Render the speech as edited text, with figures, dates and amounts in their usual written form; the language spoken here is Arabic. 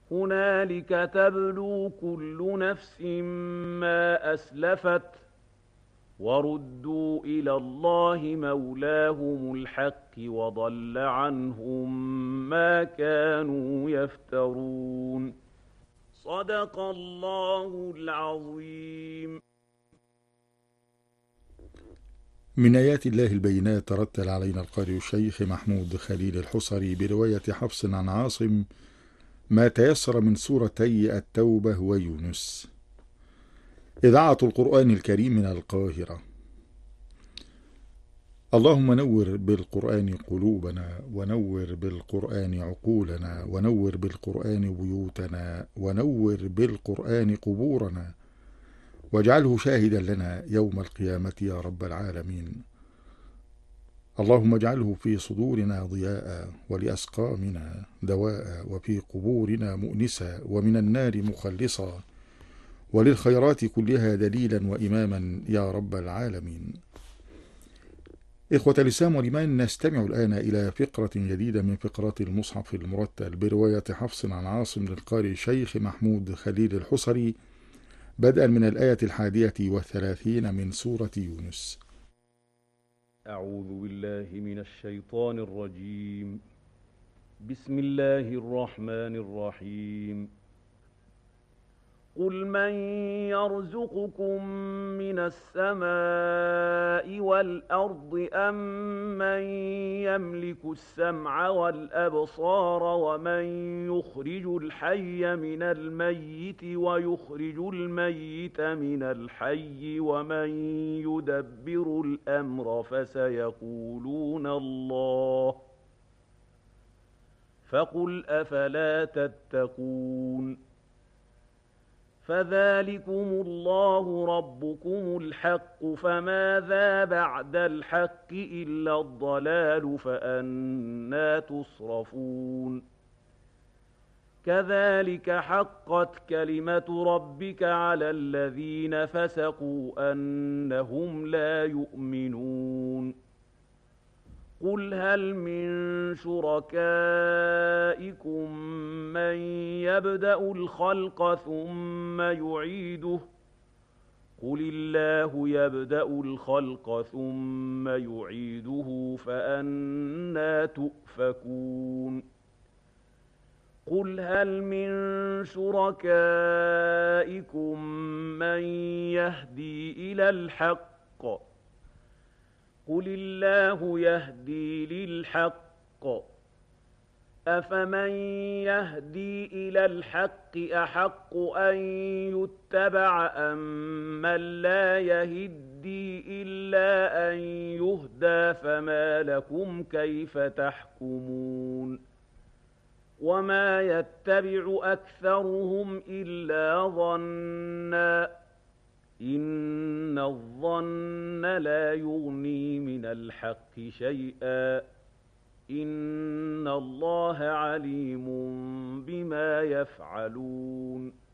هنالك تبلو كل نفس ما أسلفت وردوا إلى الله مولاهم الحق وضل عنهم ما كانوا يفترون صدق الله العظيم. من آيات الله البينات ترتل علينا القارئ الشيخ محمود خليل الحصري برواية حفص عن عاصم ما تيسر من سورتي التوبة ويونس. إذاعة القرآن الكريم من القاهرة. اللهم نور بالقرآن قلوبنا، ونور بالقرآن عقولنا، ونور بالقرآن بيوتنا، ونور بالقرآن قبورنا، واجعله شاهدا لنا يوم القيامة يا رب العالمين. اللهم اجعله في صدورنا ضياء، ولأسقامنا دواء، وفي قبورنا مؤنسا، ومن النار مخلصا، وللخيرات كلها دليلا وإماما يا رب العالمين. إخوة الإسلام والإيمان، نستمع الآن إلى فقرة جديدة من فقرات المصحف المرتل برواية حفص عن عاصم للقارئ الشيخ محمود خليل الحصري، بدءا من الآية 31 من سورة يونس. أعوذ بالله من الشيطان الرجيم. بسم الله الرحمن الرحيم. قل من يرزقكم من السماء والأرض أم من يملك السمع والأبصار ومن يخرج الحي من الميت ويخرج الميت من الحي ومن يدبر الأمر فسيقولون الله فقل أفلا تتقون فذلكم الله ربكم الحق فماذا بعد الحق إلا الضلال فأنى تصرفون كذلك حقت كلمة ربك على الذين فسقوا أنهم لا يؤمنون قل هل من شركائكم من يبدأ الخلق ثم يعيده قل الله يبدأ الخلق ثم يعيده فأنى تؤفكون قل هل من شركائكم من يهدي إلى الحق قل الله يهدي للحق أفمن يهدي إلى الحق أحق أن يتبع أم من لا يهدي إلا أن يهدى فما لكم كيف تحكمون وما يتبع أكثرهم إلا ظنًّا إن الظن لا يغني من الحق شيئا إن الله عليم بما يفعلون